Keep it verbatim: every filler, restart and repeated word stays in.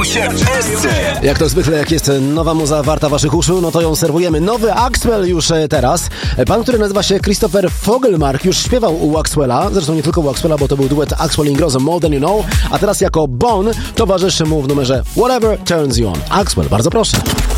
się w Esce. Jak to zwykle, jak jest nowa muza warta waszych uszu, no to ją serwujemy. Nowy Axwell już teraz. Pan, który nazywa się Christopher Fogelmark, już śpiewał u Axwella, zresztą nie tylko u Axwella, bo to był duet Axwell Ingrosso, More Than You Know, a teraz jako Bon towarzyszy mu w numerze Whatever Turns You On. Axwell, bardzo proszę.